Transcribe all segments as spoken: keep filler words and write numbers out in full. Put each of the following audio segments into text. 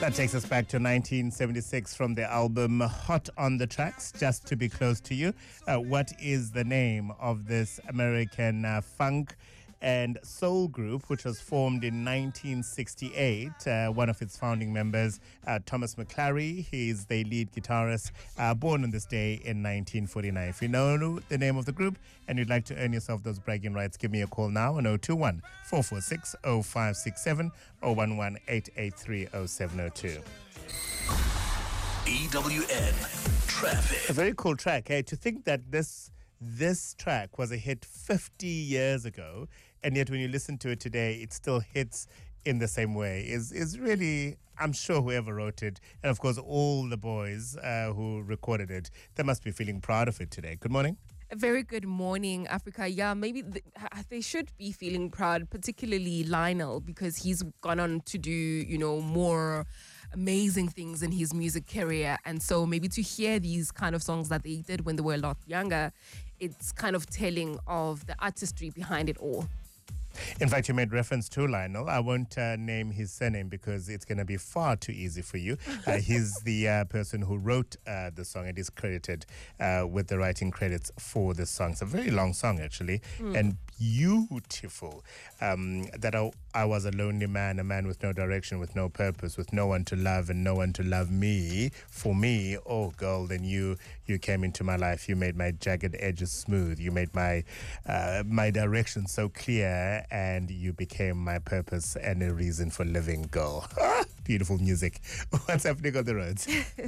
That takes us back to nineteen seventy-six from the album Hot on the Tracks, Just to Be Close to You. Uh, what is the name of this American uh, funk and soul group, which was formed in nineteen sixty-eight? Uh, one of its founding members, uh, Thomas McClary, he's the lead guitarist, uh, born on this day in nineteen forty-nine. If you know the name of the group and you'd like to earn yourself those bragging rights, give me a call now on oh two one, four four six, oh five six seven, oh one one, eight eight three, oh seven oh two. E W N Traffic. A very cool track, eh? To think that this this track was a hit fifty years ago, and yet when you listen to it today, it still hits in the same way. Is is really, I'm sure whoever wrote it, and of course all the boys uh, who recorded it, they must be feeling proud of it today. Good morning. A very good morning, Africa. Yeah, maybe th- they should be feeling proud, particularly Lionel, because he's gone on to do, you know, more amazing things in his music career. And so maybe to hear these kind of songs that they did when they were a lot younger, it's kind of telling of the artistry behind it all. In fact, you made reference to Lionel. I won't uh, name his surname because it's going to be far too easy for you. Uh, he's the uh, person who wrote uh, the song and is credited uh, with the writing credits for the song. It's a very long song, actually, mm. and beautiful. Um, that I, I was a lonely man, a man with no direction, with no purpose, with no one to love and no one to love me. For me, oh girl, then you you came into my life. You made my jagged edges smooth. You made my uh, my direction so clear, and you became my purpose and a reason for living, girl. Beautiful music. What's happening on the roads?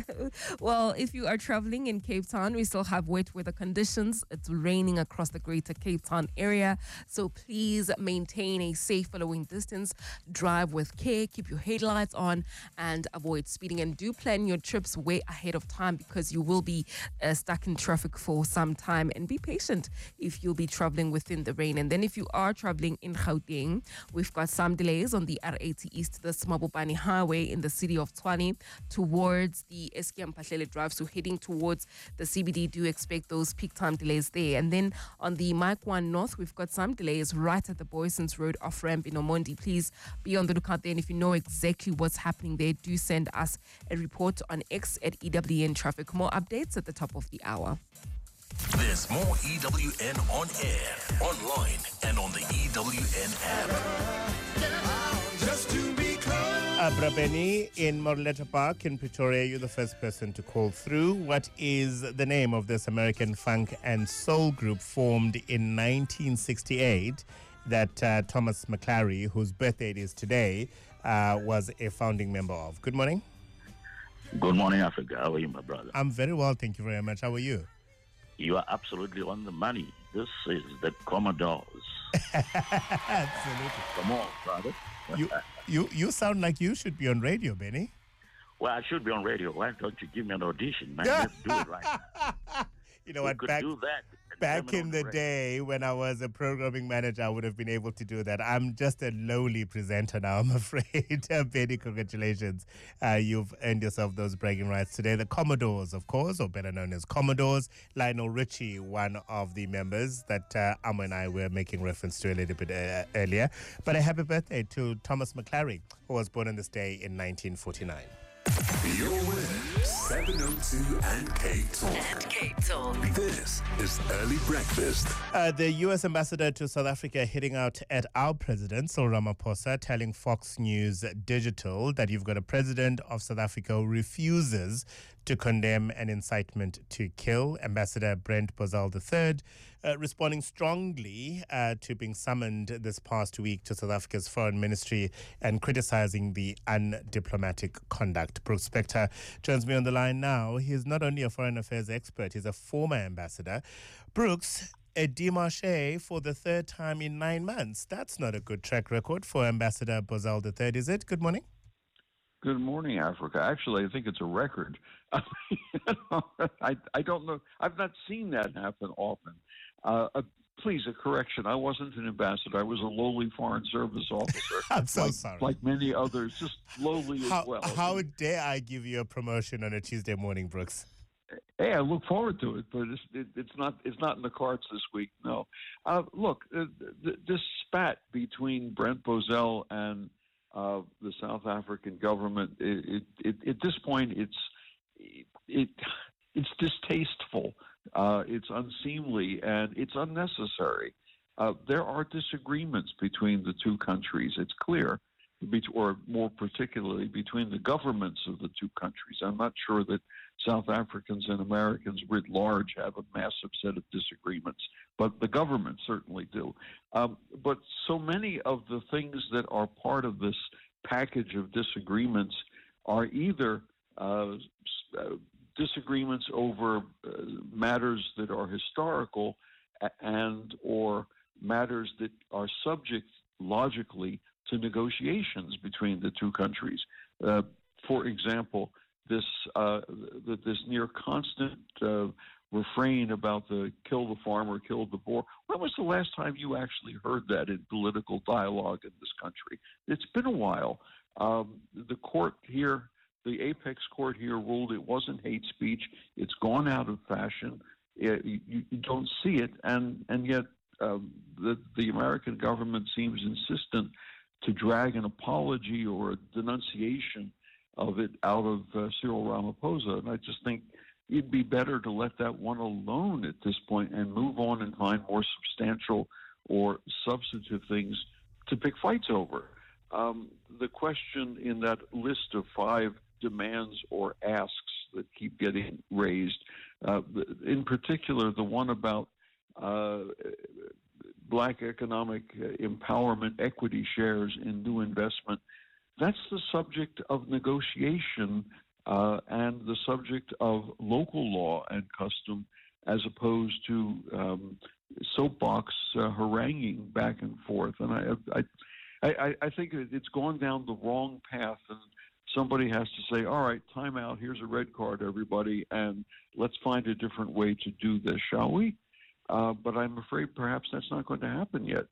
Well, if you are traveling in Cape Town, we still have wet weather conditions. It's raining across the greater Cape Town area. So please maintain a safe following distance. Drive with care, keep your headlights on, and avoid speeding. And do plan your trips way ahead of time because you will be uh, stuck in traffic for some time. And be patient if you'll be traveling within the rain. And then if you are traveling in Gauteng, we've got some delays on the R eighty East, the Smabopani Highway in the city of Tshwane towards the Eskom Pahlele Drive. So heading towards the C B D, do expect those peak time delays there. And then on the Mike one North, we've got some delays right at the Boysons Road off-ramp in Omondi. Please be on the lookout there. And if you know exactly what's happening there, do send us a report on X at E W N Traffic. More updates at the top of the hour. There's more E W N on air, online, and on the E W N app. Just to be Abra Benny in Morletta Park in Pretoria, you're the first person to call through. What is the name of this American funk and soul group formed in nineteen sixty-eight that uh, Thomas McClary, whose birthday it is today, uh, was a founding member of? Good morning. Good morning, Africa. How are you, my brother? I'm very well, thank you very much. How are you? You are absolutely on the money. This is the Commodores. Absolutely. Come on, brother. you, you, you sound like you should be on radio, Benny. Well, I should be on radio. Why don't you give me an audition, man? Let's do it right now. You know we what? Could back do that. back in the day when I was a programming manager, I would have been able to do that. I'm just a lowly presenter now, I'm afraid. uh, Benny, congratulations. Uh, you've earned yourself those bragging rights today. The Commodores, of course, or better known as Commodores. Lionel Richie, one of the members that uh, Amo and I were making reference to a little bit uh, earlier. But a happy birthday to Thomas McClary, who was born on this day in nineteen forty-nine. You're with seven oh two and Cape Talk. And Cape Talk. This is Early Breakfast. Uh, the U S ambassador to South Africa hitting out at our president, Cyril Ramaphosa, telling Fox News Digital that you've got a president of South Africa who refuses to condemn an incitement to kill. Ambassador Brent Bozell the third uh, responding strongly uh, to being summoned this past week to South Africa's foreign ministry and criticizing the undiplomatic conduct. Brooks Spector joins me on the line now. He's not only a foreign affairs expert, he's a former ambassador. Brooks, a démarche for the third time in nine months. That's not a good track record for Ambassador Bozell the third, is it? Good morning. Good morning, Africa. Actually, I think it's a record. I, I don't know. I've not seen that happen often. Uh, uh, please, a correction. I wasn't an ambassador. I was a lowly foreign service officer. I'm so like, sorry. Like many others, just lowly how, as well. How dare I give you a promotion on a Tuesday morning, Brooks? Hey, I look forward to it, but it's, it, it's not it's not in the cards this week. No. Uh, look, uh, th- this spat between Brent Bozell and uh, the South African government. It, it, it, at this point, it's it it's distasteful, uh, it's unseemly, and it's unnecessary. Uh, there are disagreements between the two countries. It's clear, or more particularly between the governments of the two countries. I'm not sure that South Africans and Americans writ large have a massive set of disagreements, but the governments certainly do. Um, but so many of the things that are part of this package of disagreements are either uh, uh, disagreements over uh, matters that are historical and or matters that are subject logically to negotiations between the two countries. Uh, for example, this uh, th- this near constant uh, refrain about the kill the farmer, kill the boer. When was the last time you actually heard that in political dialogue in this country? It's been a while. Um, the court here, the apex court here, ruled it wasn't hate speech. It's gone out of fashion. It, you, you don't see it, and and yet um, the the American government seems insistent to drag an apology or a denunciation of it out of uh, Cyril Ramaphosa. And I just think it'd be better to let that one alone at this point and move on and find more substantial or substantive things to pick fights over. Um, the question in that list of five demands or asks that keep getting raised, uh, in particular, the one about uh, black economic empowerment, equity shares in new investment, that's the subject of negotiation uh, and the subject of local law and custom, as opposed to um, soapbox uh, haranguing back and forth. And I, I, I, I think it's gone down the wrong path, and somebody has to say, all right, time out, here's a red card, everybody, and let's find a different way to do this, shall we? Uh, but I'm afraid perhaps that's not going to happen yet.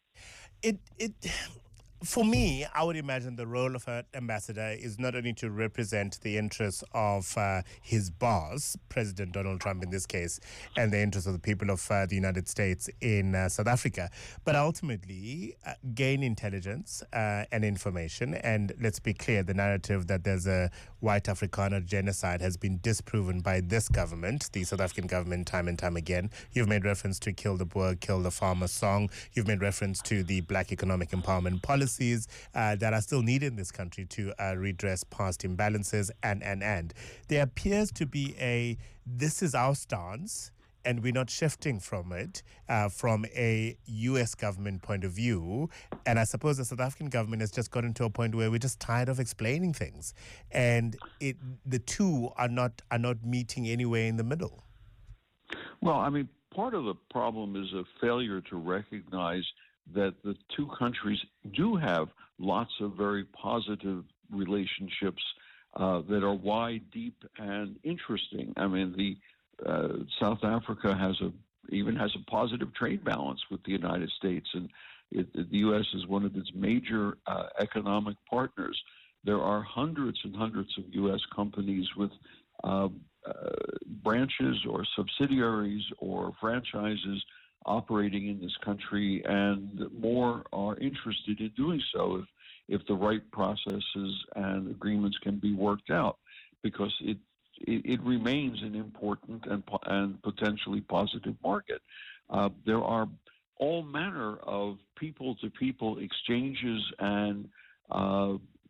It it. For me, I would imagine the role of an ambassador is not only to represent the interests of uh, his boss, President Donald Trump in this case, and the interests of the people of uh, the United States in uh, South Africa, but ultimately uh, gain intelligence uh, and information. And let's be clear, the narrative that there's a white Afrikaner genocide has been disproven by this government, the South African government, time and time again. You've made reference to Kill the Boer, Kill the Farmer song. You've made reference to the Black Economic Empowerment policy. Uh, that are still needed in this country to uh, redress past imbalances, and, and, and. There appears to be a, this is our stance, and we're not shifting from it uh, from a U S government point of view. And I suppose the South African government has just gotten to a point where we're just tired of explaining things. And it, the two are not, are not meeting anywhere in the middle. Well, I mean, part of the problem is a failure to recognize that the two countries do have lots of very positive relationships uh, that are wide, deep, and interesting. I mean, the uh, South Africa has a even has a positive trade balance with the United States, and it, the U S is one of its major uh, economic partners. There are hundreds and hundreds of U S companies with uh, uh, branches or subsidiaries or franchises operating in this country, and more are interested in doing so if, if the right processes and agreements can be worked out, because it it, it remains an important and and potentially positive market. Uh, there are all manner of people-to-people exchanges and uh,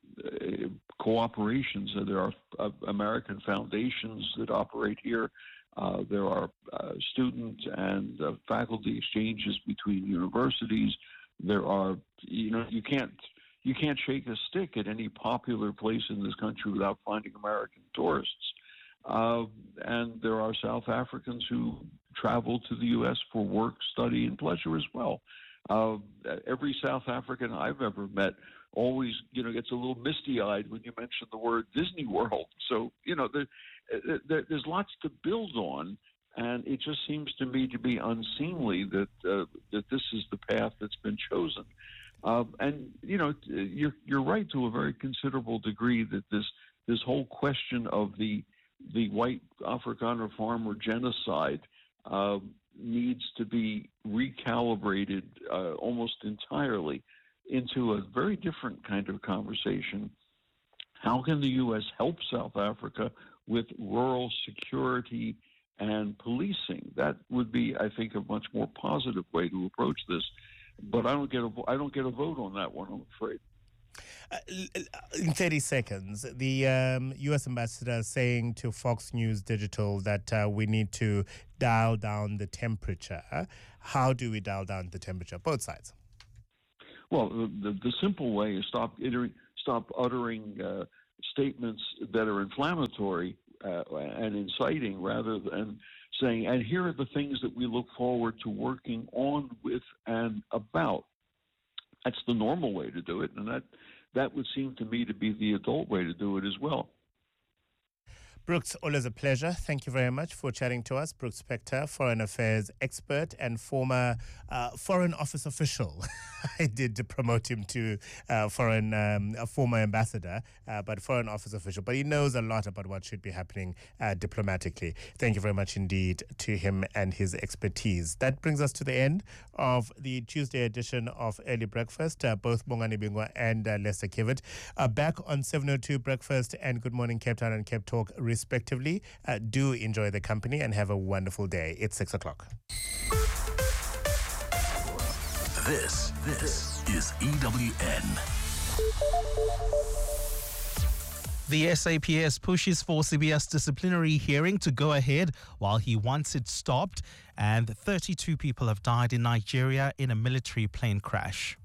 cooperations. There are uh, American foundations that operate here. Uh, there are uh, student and uh, faculty exchanges between universities. There are, you know, you can't you can't shake a stick at any popular place in this country without finding American tourists. Uh, and there are South Africans who travel to the U S for work, study, and pleasure as well. Uh, every South African I've ever met always, you know, gets a little misty-eyed when you mention the word Disney World. So, you know, there, there, there's lots to build on, and it just seems to me to be unseemly that uh, that this is the path that's been chosen. Uh, and you know, you're you're right to a very considerable degree that this this whole question of the the white Afrikaner farmer genocide uh, needs to be recalibrated uh, almost entirely. into a very different kind of conversation. How can the U S help South Africa with rural security and policing? That would be, I think, a much more positive way to approach this. But I don't get a, I don't get a vote on that one, I'm afraid. Uh, in thirty seconds, the um, U S ambassador saying to Fox News Digital that uh, we need to dial down the temperature. How do we dial down the temperature? Both sides. Well, the, the simple way is stop uttering, stop uttering uh, statements that are inflammatory uh, and inciting, rather than saying, and here are the things that we look forward to working on, with, and about. That's the normal way to do it, and that that would seem to me to be the adult way to do it as well. Brooks, always a pleasure. Thank you very much for chatting to us. Brooks Spector, Foreign Affairs expert and former uh, Foreign Office official. I did promote him to uh, foreign, um, a former ambassador, uh, but Foreign Office official. But he knows a lot about what should be happening uh, diplomatically. Thank you very much indeed to him and his expertise. That brings us to the end of the Tuesday edition of Early Breakfast. Uh, both Bongani Bingwa and uh, Lester Kivet are back on seven oh two Breakfast and Good Morning Cape Town and Cape Talk, respectively. Uh, do enjoy the company and have a wonderful day. It's six o'clock. This, this is E W N. The S A P S pushes for Sibiya's disciplinary hearing to go ahead while he wants it stopped, and thirty-two people have died in Nigeria in a military plane crash.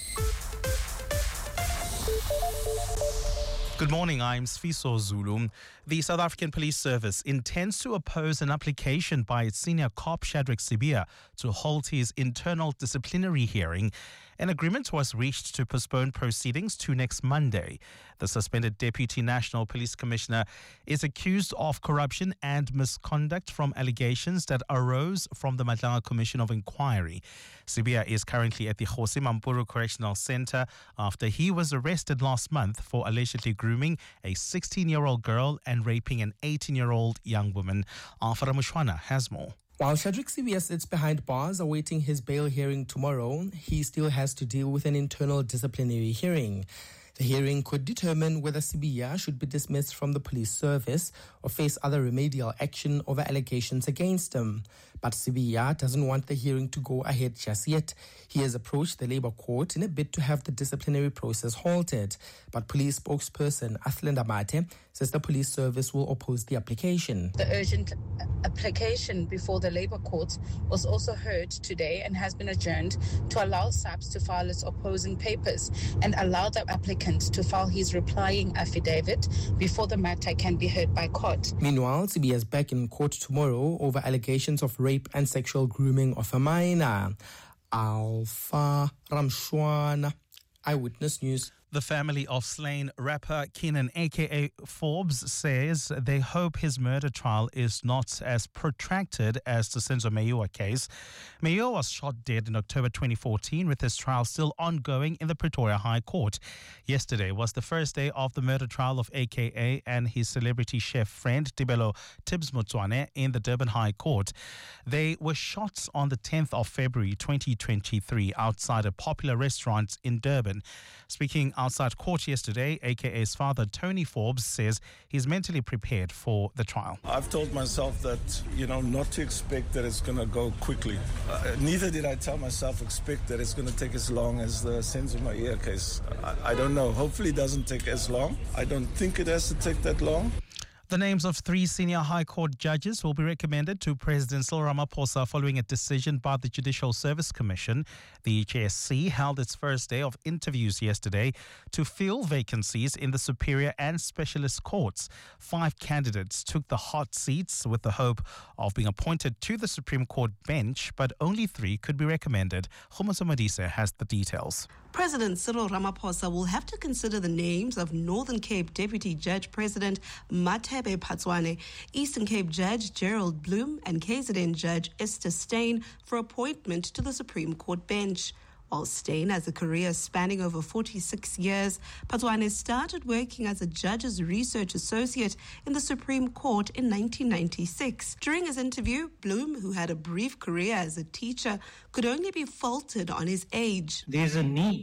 Good morning, I'm Sfiso Zulu. The South African Police Service intends to oppose an application by its senior cop Shadrack Sibiya to halt his internal disciplinary hearing. An agreement was reached to postpone proceedings to next Monday. The suspended Deputy National Police Commissioner is accused of corruption and misconduct from allegations that arose from the Madlanga Commission of Inquiry. Sibiya is currently at the Kgosi Mampuru Correctional Center after he was arrested last month for allegedly grooming a sixteen-year-old girl and raping an eighteen-year-old young woman. Afara Mushwana has more. While Shadrack Sibiya sits behind bars awaiting his bail hearing tomorrow, he still has to deal with an internal disciplinary hearing. The hearing could determine whether Sibiya should be dismissed from the police service or face other remedial action over allegations against him. But Sibiya doesn't want the hearing to go ahead just yet. He has approached the Labour Court in a bid to have the disciplinary process halted. But police spokesperson Athlinda Mate says the police service will oppose the application. The urgent application before the Labour Court was also heard today and has been adjourned to allow S A P S to file its opposing papers and allow the applicant to file his replying affidavit before the matter can be heard by court. Meanwhile, Sibiya is back in court tomorrow over allegations of rape and sexual grooming of a minor. Alpha Ramshwana, Eyewitness News. The family of slain rapper Keenan, a k a. Forbes, says they hope his murder trial is not as protracted as the Senzo Meyiwa case. Meyiwa was shot dead in October twenty fourteen, with his trial still ongoing in the Pretoria High Court. Yesterday was the first day of the murder trial of A K A and his celebrity chef friend Tibelo Tibbs Motswane in the Durban High Court. They were shot on the tenth of February twenty twenty-three outside a popular restaurant in Durban. Speaking outside court yesterday, A K A's father, Tony Forbes, says he's mentally prepared for the trial. I've told myself that, you know, not to expect that it's going to go quickly. Uh, neither did I tell myself expect that it's going to take as long as the Senzo Meyiwa case. I, I don't know. Hopefully it doesn't take as long. I don't think it has to take that long. The names of three senior High Court judges will be recommended to President Cyril Ramaphosa following a decision by the Judicial Service Commission. The H S C held its first day of interviews yesterday to fill vacancies in the Superior and Specialist Courts. Five candidates took the hot seats with the hope of being appointed to the Supreme Court bench, but only three could be recommended. Kgomoso Modise has the details. President Cyril Ramaphosa will have to consider the names of Northern Cape Deputy Judge President Mathebe Patswane, Eastern Cape Judge Gerald Bloom, and K Z N Judge Esther Steyn for appointment to the Supreme Court bench. While Steyn has a career spanning over forty-six years, Patswane started working as a judge's research associate in the Supreme Court in nineteen ninety-six. During his interview, Bloom, who had a brief career as a teacher, could only be faulted on his age. There's a need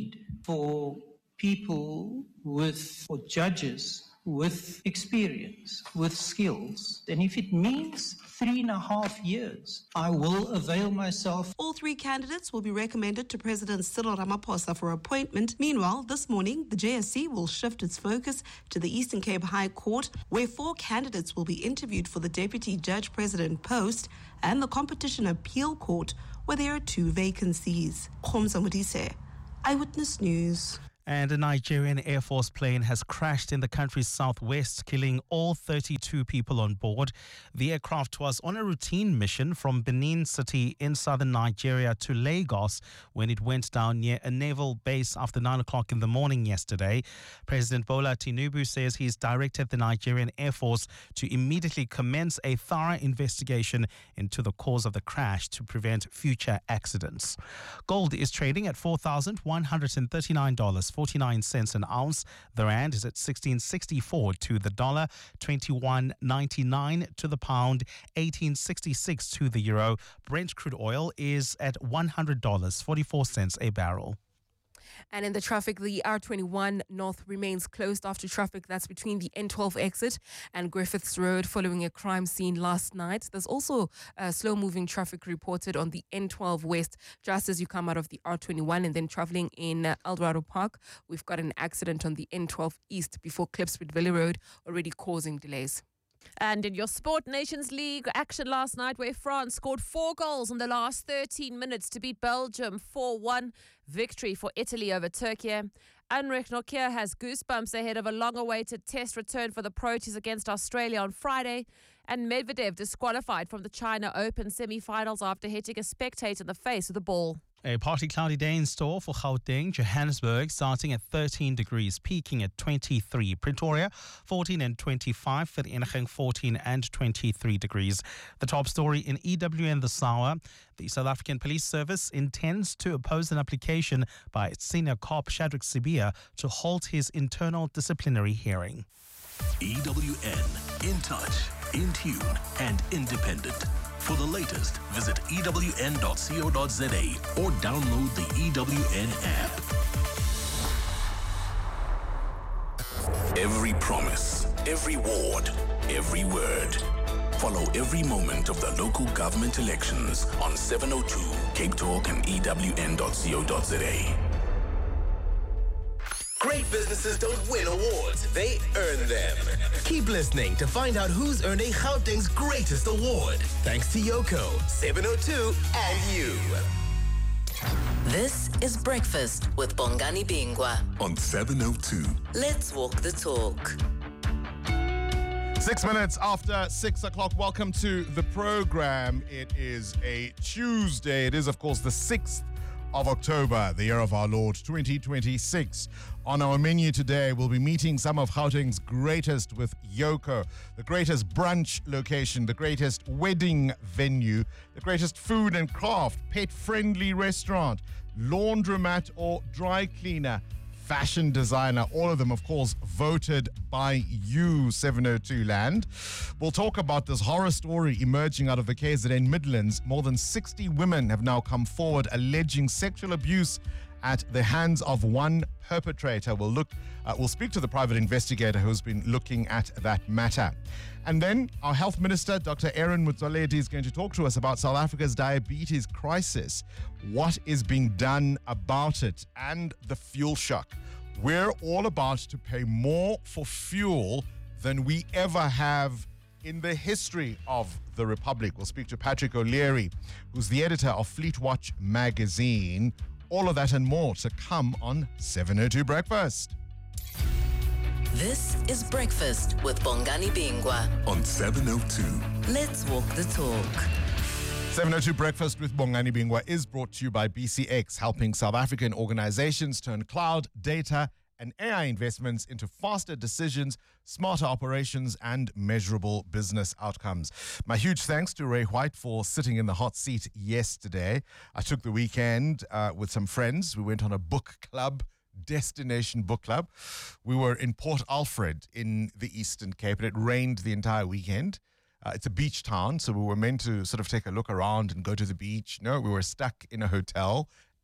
for people with, or judges with experience, with skills. And if it means three and a half years, I will avail myself. All three candidates will be recommended to President Cyril Ramaphosa for appointment. Meanwhile, this morning, the J S C will shift its focus to the Eastern Cape High Court, where four candidates will be interviewed for the Deputy Judge President post, and the Competition Appeal Court, where there are two vacancies. Khomza Modise, Eyewitness News. And a Nigerian Air Force plane has crashed in the country's southwest, killing all thirty-two people on board. The aircraft was on a routine mission from Benin City in southern Nigeria to Lagos when it went down near a naval base after nine o'clock in the morning yesterday. President Bola Tinubu says he's directed the Nigerian Air Force to immediately commence a thorough investigation into the cause of the crash to prevent future accidents. Gold is trading at four thousand one hundred thirty-nine dollars and forty-nine cents an ounce. The rand is at sixteen sixty-four to the dollar, twenty-one ninety-nine to the pound, eighteen sixty-six to the euro. Brent crude oil is at one hundred dollars and forty-four cents a barrel. And in the traffic, the R twenty-one North remains closed after traffic that's between the N twelve exit and Griffiths Road following a crime scene last night. There's also uh, slow-moving traffic reported on the N twelve West just as you come out of the R twenty-one and then traveling in uh, Eldorado Park. We've got an accident on the N twelve East before Klipswood Valley Road, already causing delays. And in your Sport Nations League action last night, where France scored four goals in the last thirteen minutes to beat Belgium four one. Victory for Italy over Turkey. Anrich Nokia has goosebumps ahead of a long-awaited test return for the Proteas against Australia on Friday. And Medvedev disqualified from the China Open semi-finals after hitting a spectator in the face with a ball. A partly cloudy day in store for Gauteng, Johannesburg, starting at thirteen degrees, peaking at twenty-three. Pretoria, fourteen and twenty-five. Vereeniging, fourteen and twenty-three degrees. The top story in E W N this hour. The South African Police Service intends to oppose an application by its senior cop, Shadrack Sibiya, to halt his internal disciplinary hearing. E W N, in touch, in tune, and independent. For the latest, visit E W N dot co dot za or download the E W N app. Every promise, every ward, every word. Follow every moment of the local government elections on seven oh two, Cape Talk and E W N dot co dot za. Great businesses don't win awards, they earn them. Keep listening to find out who's earning Gauteng's greatest award. Thanks to Yoko, seven oh two, and you. This is Breakfast with Bongani Bingwa on seven oh two. Let's walk the talk. Six minutes after six o'clock. Welcome to the program. It is a Tuesday. It is, of course, the sixth of October, the year of our Lord, twenty twenty-six. On our menu today, we'll be meeting some of Gauteng's greatest with Yoko, the greatest brunch location, the greatest wedding venue, the greatest food and craft, pet-friendly restaurant, laundromat or dry cleaner, fashion designer, all of them, of course, voted by you, seven oh two land. We'll talk about this horror story emerging out of the K Z N Midlands. More than sixty women have now come forward alleging sexual abuse at the hands of one perpetrator. We'll look, uh, we'll speak to the private investigator who's been looking at that matter. And then our health minister, Doctor Aaron Motsoaledi, is going to talk to us about South Africa's diabetes crisis, what is being done about it, and the fuel shock. We're all about to pay more for fuel than we ever have in the history of the Republic. We'll speak to Patrick O'Leary, who's the editor of Fleet Watch magazine. All of that and more to come on seven oh two Breakfast. This is Breakfast with Bongani Bingwa on seven oh two. Let's walk the talk. seven oh two Breakfast with Bongani Bingwa is brought to you by B C X, helping South African organizations turn cloud, data, and A I investments into faster decisions, smarter operations, and measurable business outcomes. My huge thanks to Ray White for sitting in the hot seat yesterday. I took the weekend uh, with some friends. We went on a book club, destination book club. We were in Port Alfred in the Eastern Cape, and it rained the entire weekend. Uh, it's a beach town, so we were meant to sort of take a look around and go to the beach. No, we were stuck in a hotel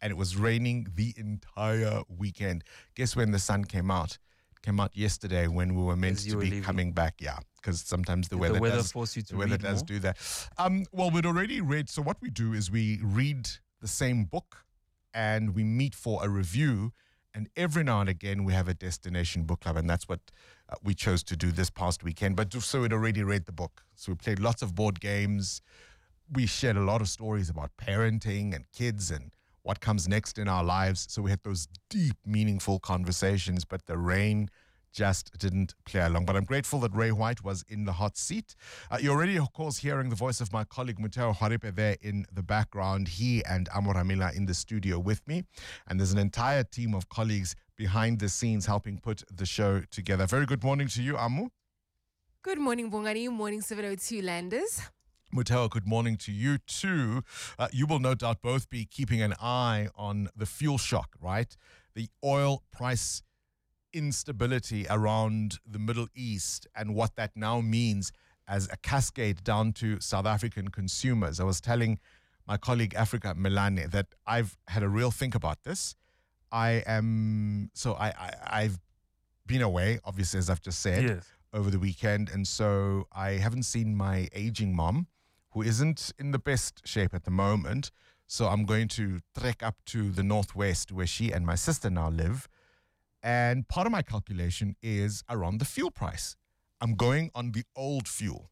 and it was raining the entire weekend. Guess when the sun came out? It came out yesterday when we were meant As you to were be leaving. coming back. Yeah, because sometimes the Did weather, the weather does, force you to the weather read does more? do that. Um, well, we'd already read. So what we do is we read the same book and we meet for a review. And every now and again, we have a destination book club, and that's what uh, we chose to do this past weekend. But so we'd already read the book. So we played lots of board games. We shared a lot of stories about parenting and kids and what comes next in our lives. So we had those deep, meaningful conversations, but the rain just didn't play along. But I'm grateful that Ray White was in the hot seat. Uh, you're already, of course, hearing the voice of my colleague Muteo Haripe there in the background. He and Amoramila in the studio with me. And there's an entire team of colleagues behind the scenes helping put the show together. Very good morning to you, Amu. Good morning, Bongani. Morning, seven oh two Landers. Muteo, good morning to you too. Uh, you will no doubt both be keeping an eye on the fuel shock, right? The oil price instability around the Middle East and what that now means as a cascade down to South African consumers. I was telling my colleague Africa Melane that I've had a real think about this. I am, so I, I, I've been away, obviously, as I've just said, Yes. over the weekend. And so I haven't seen my aging mom, who isn't in the best shape at the moment. So I'm going to trek up to the Northwest where she and my sister now live. And part of my calculation is around the fuel price. I'm going on the old fuel.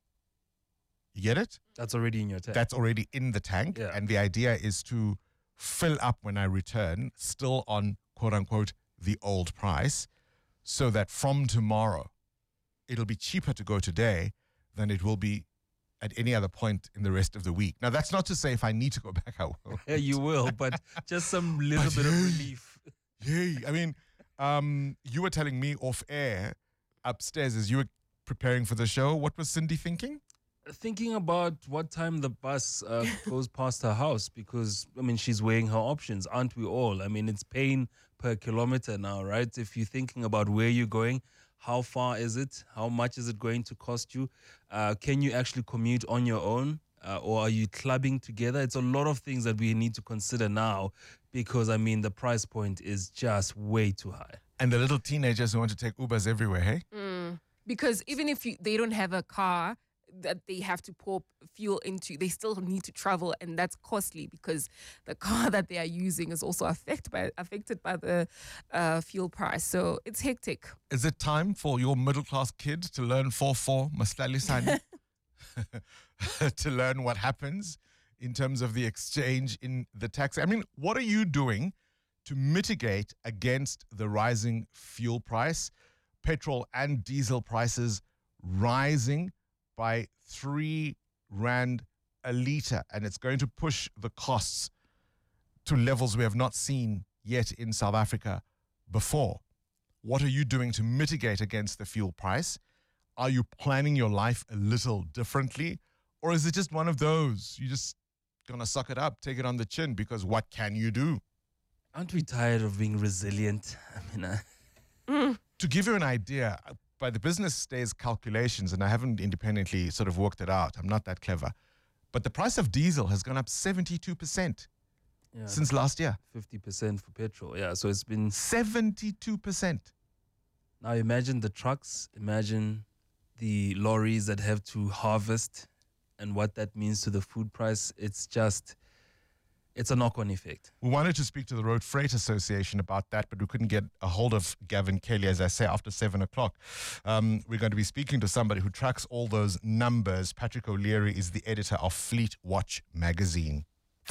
You get it? That's already in your tank. That's already in the tank. Yeah. And the idea is to fill up when I return, still on quote unquote the old price, so that from tomorrow, it'll be cheaper to go today than it will be at any other point in the rest of the week. Now, that's not to say if I need to go back, I will. Yeah, you will, but just some little But bit of hey, relief. Yay. I mean, um, you were telling me off air upstairs as you were preparing for the show. What was Cindy thinking? Thinking about what time the bus uh, goes past her house, because, I mean, she's weighing her options, aren't we all? I mean, it's pain per kilometer now, right? If you're thinking about where you're going, how far is it? How much is it going to cost you? Uh, can you actually commute on your own? Uh, or are you clubbing together? It's a lot of things that we need to consider now because, I mean, the price point is just way too high. And the little teenagers who want to take Ubers everywhere, hey? Mm. Because even if you, they don't have a car that they have to pour fuel into, they still need to travel, and that's costly because the car that they are using is also affected by affected by the uh, fuel price. So it's hectic. Is it time for your middle-class kid to learn four four Maslalisani? To learn what happens in terms of the exchange in the taxi? I mean, what are you doing to mitigate against the rising fuel price? Petrol and diesel prices rising by three rand a litre, and it's going to push the costs to levels we have not seen yet in South Africa before. What are you doing to mitigate against the fuel price? Are you planning your life a little differently? Or is it just one of those? You're just going to suck it up, take it on the chin, because what can you do? Aren't we tired of being resilient? I mean, uh... To give you an idea, by the business days calculations, and I haven't independently sort of worked it out, I'm not that clever, but the price of diesel has gone up seventy-two percent yeah, since last year. fifty percent for petrol. Yeah, so it's been seventy-two percent. Now imagine the trucks, imagine the lorries that have to harvest and what that means to the food price. It's just, it's a knock-on effect. We wanted to speak to the Road Freight Association about that, but we couldn't get a hold of Gavin Kelly, as I say, after seven o'clock. Um, we're going to be speaking to somebody who tracks all those numbers. Patrick O'Leary is the editor of Fleet Watch magazine.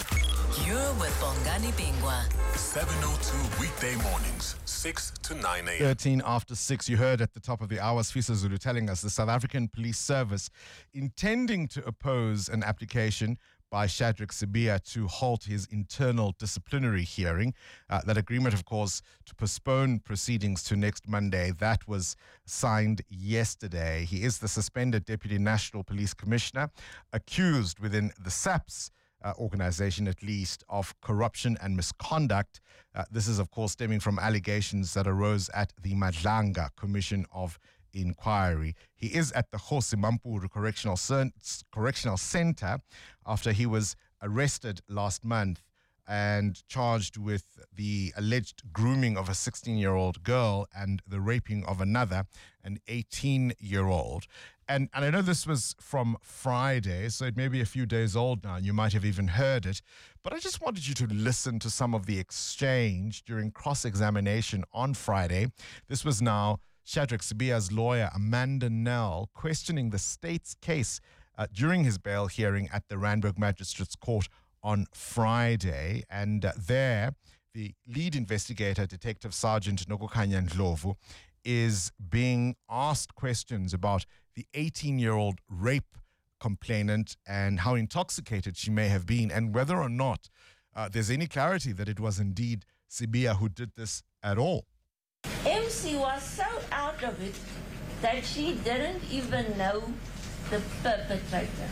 You're with Bongani Bingwa. seven oh two weekday mornings, six to nine a.m. thirteen after six, you heard at the top of the hour, Sfisa Zulu telling us the South African Police Service intending to oppose an application by Shadrack Sibiya to halt his internal disciplinary hearing. Uh, that agreement, of course, to postpone proceedings to next Monday, that was signed yesterday. He is the suspended Deputy National Police Commissioner, accused within the SAPS uh, organization, at least, of corruption and misconduct. Uh, this is, of course, stemming from allegations that arose at the Madlanga Commission of Inquiry. He is at the Kgosi Mampuru Correctional, Cent- Correctional Center after he was arrested last month and charged with the alleged grooming of a sixteen-year-old girl and the raping of another, an eighteen-year-old. And, and I know this was from Friday, so it may be a few days old now. You might have even heard it. But I just wanted you to listen to some of the exchange during cross-examination on Friday. This was now Shadrack Sibiya's lawyer, Amanda Nell, questioning the state's case uh, during his bail hearing at the Randburg Magistrates Court on Friday. And uh, there, the lead investigator, Detective Sergeant Nokukhanya Ndlovu, is being asked questions about the eighteen-year-old rape complainant and how intoxicated she may have been, and whether or not uh, there's any clarity that it was indeed Sibiya who did this at all. M C was so out of it that she didn't even know the perpetrator.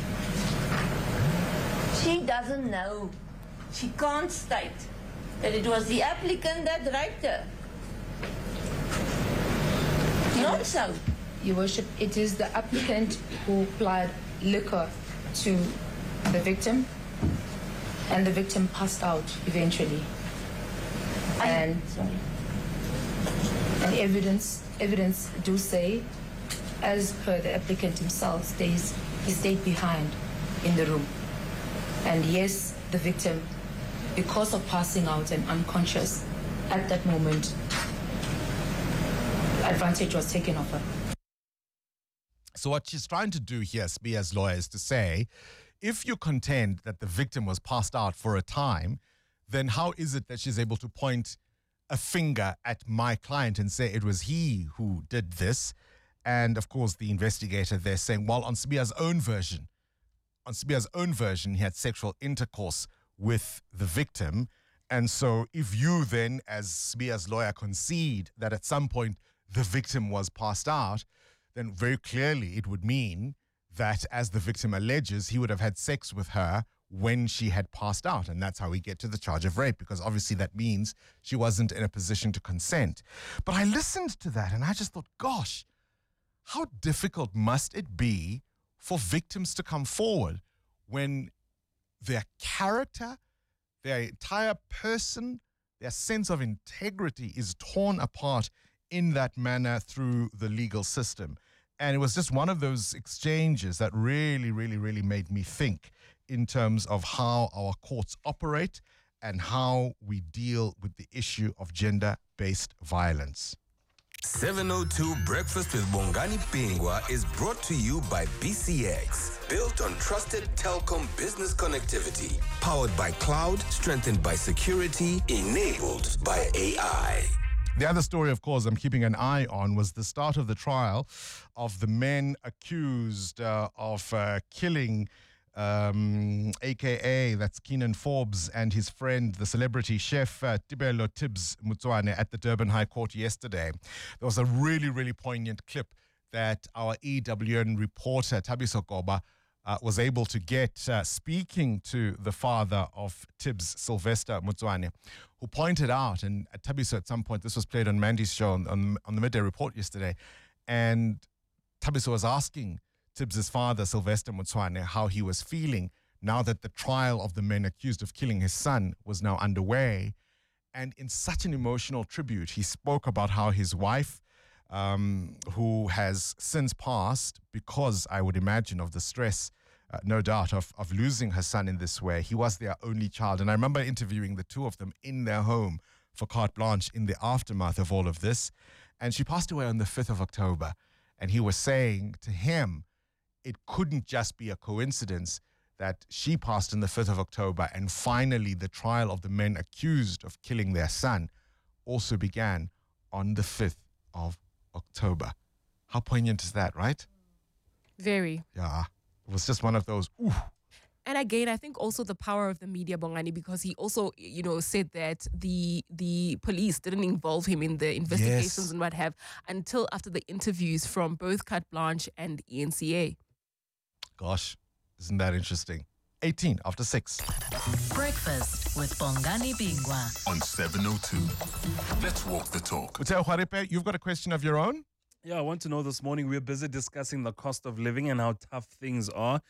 She doesn't know. She can't state that it was the applicant that raped her. Not so. Your Worship, it is the applicant who applied liquor to the victim, and the victim passed out eventually. And, and evidence evidence do say, as per the applicant himself, stays he stayed behind in the room. And yes, the victim, because of passing out and unconscious at that moment, advantage was taken of her. So what she's trying to do here, Sibiya's lawyer, is to say, if you contend that the victim was passed out for a time, then how is it that she's able to point a finger at my client and say it was he who did this? And of course, the investigator there saying, well, on Sibiya's own version, on Sibiya's own version, he had sexual intercourse with the victim. And so if you then, as Sibiya's lawyer, concede that at some point the victim was passed out, then very clearly it would mean that, as the victim alleges, he would have had sex with her when she had passed out. And that's how we get to the charge of rape, because obviously that means she wasn't in a position to consent. But I listened to that and I just thought, gosh, how difficult must it be for victims to come forward when their character, their entire person, their sense of integrity is torn apart in that manner through the legal system. And it was just one of those exchanges that really, really, really made me think in terms of how our courts operate and how we deal with the issue of gender-based violence. seven oh two Breakfast with Bongani Bingwa is brought to you by B C X. Built on trusted telecom business connectivity. Powered by cloud, strengthened by security, enabled by A I. The other story, of course, I'm keeping an eye on was the start of the trial of the men accused uh, of uh, killing um, A K A, that's Keenan Forbes, and his friend, the celebrity chef uh, Tibelo Tibbs Mutswane, at the Durban High Court yesterday. There was a really, really poignant clip that our E W N reporter, Thabiso Koba, uh, was able to get uh, speaking to the father of Tibbs, Sylvester Mutswane, who pointed out, and at Thabiso at some point, this was played on Mandy's show on, on, on the Midday Report yesterday, and Thabiso was asking Tibbs' father, Sylvester Mutswane, how he was feeling now that the trial of the men accused of killing his son was now underway. And in such an emotional tribute, he spoke about how his wife, um, who has since passed because, I would imagine, of the stress, uh, no doubt, of, of losing her son in this way. He was their only child. And I remember interviewing the two of them in their home for Carte Blanche in the aftermath of all of this. And she passed away on the fifth of October. And he was saying to him, it couldn't just be a coincidence that she passed on the fifth of October, and finally the trial of the men accused of killing their son also began on the fifth of October. How poignant is that, right? Very. Yeah. It was just one of those, ooh. And again, I think also the power of the media, Bongani, because he also, you know, said that the the police didn't involve him in the investigations Yes. and what have until after the interviews from both Carte Blanche and E N C A. Gosh, isn't that interesting? eighteen after six. Breakfast with Bongani Bingwa on seven oh two. Let's walk the talk. Uteo Khwarepe, you've got a question of your own? Yeah, I want to know this morning, we're busy discussing the cost of living and how tough things are.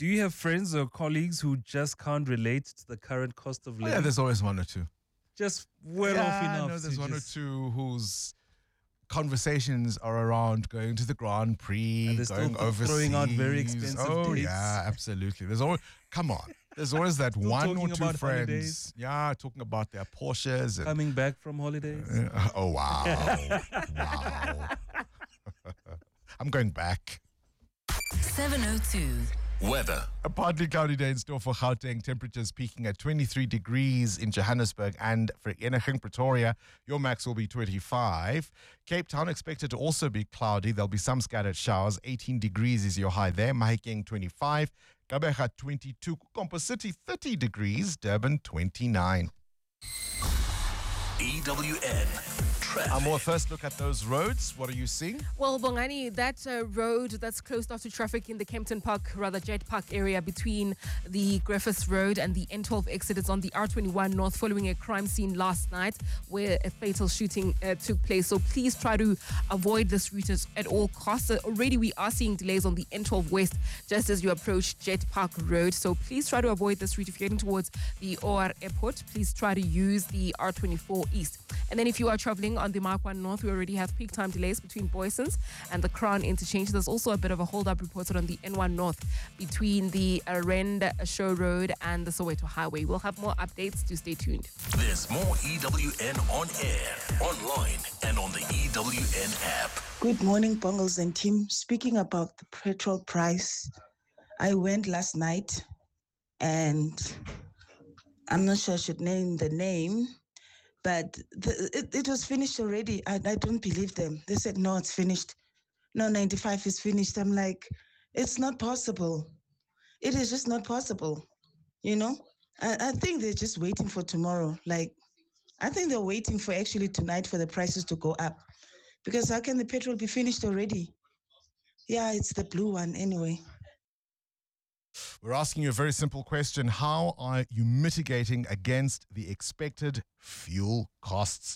Do you have friends or colleagues who just can't relate to the current cost of Oh, living? yeah, there's always one or two. Just well yeah, off enough. No, there's to one just- or two whose conversations are around going to the Grand Prix, And they're still going th- overseas. throwing out very expensive Oh, dates. yeah, absolutely. There's always, come on. There's always that Still one or talking two about friends. holidays. Yeah, talking about their Porsches. And, Coming back from holidays. Uh, oh, wow. Wow. I'm going back. seven oh two. Weather. A partly cloudy day in store for Gauteng. Temperatures peaking at twenty-three degrees in Johannesburg and Vereeniging, Pretoria. Your max will be twenty-five. Cape Town expected to also be cloudy. There'll be some scattered showers. eighteen degrees is your high there. Mahikeng twenty-five. Gqeberha twenty-two. Kompo City thirty degrees. Durban twenty-nine. E W N traffic. A more first look at those roads. What are you seeing? Well, Bongani, that uh, road that's closed off to traffic in the Kempton Park, rather Jet Park area between the Griffiths Road and the N twelve exit is on the R twenty-one North following a crime scene last night where a fatal shooting uh, took place. So please try to avoid this route at- at all costs. Uh, already we are seeing delays on the N twelve West just as you approach Jet Park Road. So please try to avoid this route. If you're heading towards the O R Airport, please try to use the R twenty-four East. And then if you are traveling on the Mark one North, we already have peak time delays between Boysons and the Crown interchange. There's also a bit of a hold-up reported on the N one North between the Rend Show Road and the Soweto Highway. We'll have more updates. Do stay tuned. There's more E W N on air, online, and on the E W N app. Good morning, Bongles and team. Speaking about the petrol price, I went last night and I'm not sure I should name the name, but the, it, it was finished already. I, I don't believe them. They said, no, it's finished. No, ninety-five is finished. I'm like, it's not possible. It is just not possible. You know, I, I think they're just waiting for tomorrow. Like, I think they're waiting for actually tonight for the prices to go up. Because how can the petrol be finished already? Yeah, it's the blue one anyway. We're asking you a very simple question. How are you mitigating against the expected fuel costs?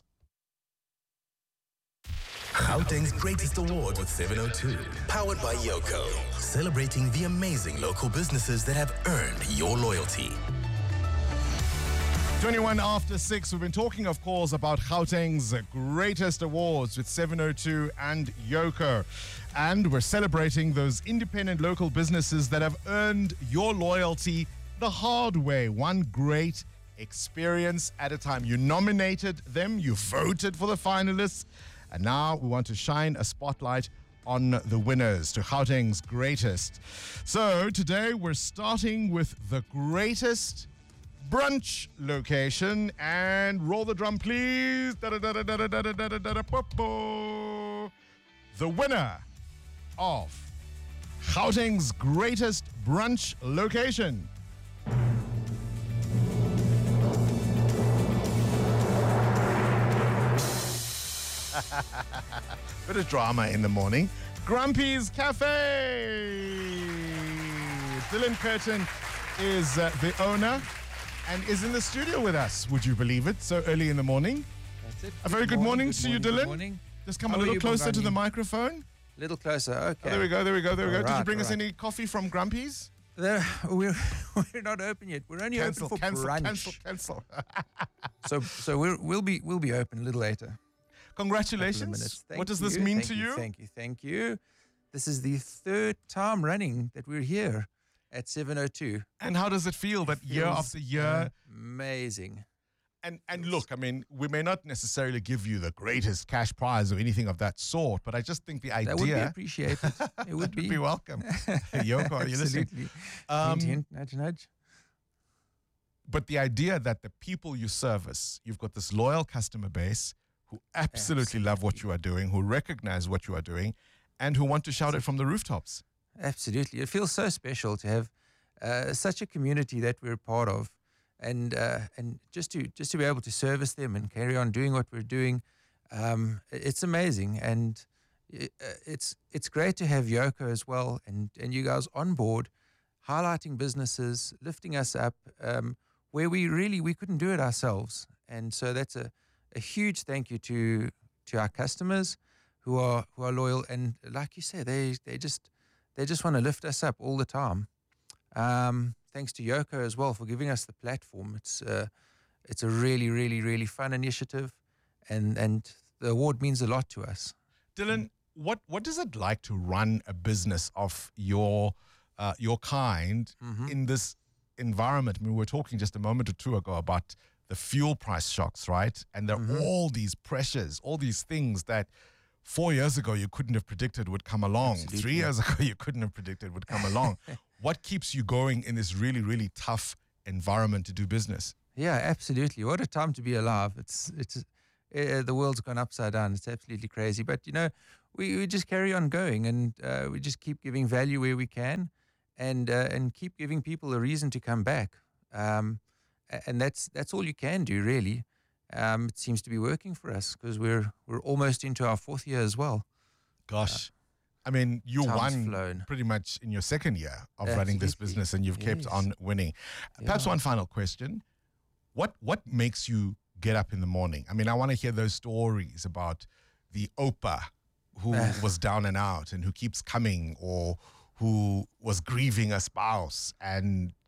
Gauteng's greatest award with seven oh two. Powered by Yoko. Celebrating the amazing local businesses that have earned your loyalty. twenty-one after six. We've been talking, of course, about Gauteng's greatest awards with seven oh two and Yoko. And we're celebrating those independent local businesses that have earned your loyalty the hard way. One great experience at a time. You nominated them, you voted for the finalists, and now we want to shine a spotlight on the winners to Gauteng's greatest. So today we're starting with the greatest brunch location, and roll the drum please. The winner of Gauteng's greatest brunch location. Bit of drama in the morning. Grumpy's Cafe. Dylan Curtin is uh, the owner and is in the studio with us. Would you believe it? So early in the morning. That's it. A very good morning, good to you, morning, good Dylan. morning. Just come How a are little you, closer to Bongani? the microphone. A little closer, okay. Oh, there we go, there we go, there we go. All Did you right, bring all us right. any coffee from Grumpy's? There, we're, we're not open yet. We're only Cancel, open for cancel, brunch. cancel, cancel. so so we're, we'll be we'll be open a little later. Congratulations. Couple of minutes. What Thank does this you, mean thank to you? you? Thank you, thank you. This is the third time running that we're here at seven oh two. And how does it feel that year Feels after year? Amazing. And and look, I mean, we may not necessarily give you the greatest cash prize or anything of that sort, but I just think the idea That would be appreciated. It would be. be welcome. Yoko, are you listening? Absolutely. Um, hint, hint, nudge, nudge. But the idea that the people you service, you've got this loyal customer base who absolutely, love what you are doing, who recognize what you are doing, and who want to shout it from the rooftops. Absolutely. It feels so special to have uh, such a community that we're part of, and uh, and just to just to be able to service them and carry on doing what we're doing. Um, it's amazing, and it, uh, it's it's great to have Yoko as well, and and you guys on board, highlighting businesses, lifting us up um, where we really we couldn't do it ourselves, and so that's a, a huge thank you to to our customers who are who are loyal, and like you say, they they just they just want to lift us up all the time. Um, thanks to Yoko as well for giving us the platform. It's uh, it's a really, really, really fun initiative, and and the award means a lot to us. Dylan, what what does it like to run a business of your uh, your kind Mm-hmm. in this environment? I mean, we were talking just a moment or two ago about the fuel price shocks, right? And there are Mm-hmm. all these pressures, all these things that four years ago you couldn't have predicted would come along. Absolutely. Three years ago you couldn't have predicted would come along. What keeps you going in this really, really tough environment to do business? Yeah, absolutely. What a time to be alive. It's it's uh, the world's gone upside down. It's absolutely crazy. But you know, we, we just carry on going, and uh, we just keep giving value where we can, and uh, and keep giving people a reason to come back. Um, a- and that's that's all you can do, really. Um, it seems to be working for us because we're we're almost into our fourth year as well. Gosh, I mean, you time's won flown. pretty much in your second year of running this Absolutely. business, and you've kept Yes. on winning. Perhaps Yeah. one final question: What what makes you get up in the morning? I mean, I want to hear those stories about the Opa who was down and out and who keeps coming, or who was grieving a spouse and